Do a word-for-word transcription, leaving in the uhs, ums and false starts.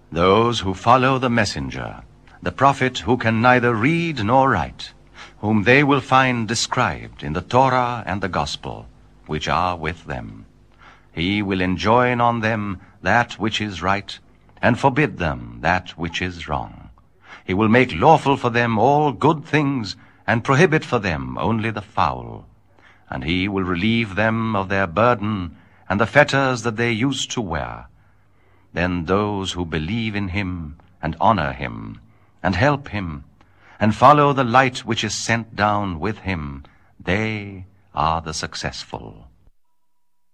Those who follow the messenger, the prophet who can neither read nor write, whom they will find described in the Torah and the Gospel, which are with them. He will enjoin on them that which is right, and forbid them that which is wrong. He will make lawful for them all good things, and prohibit for them only the foul. And he will relieve them of their burden, and the fetters that they used to wear. Then those who believe in him, and honor him, and help him, and follow the light which is sent down with him, they are the successful.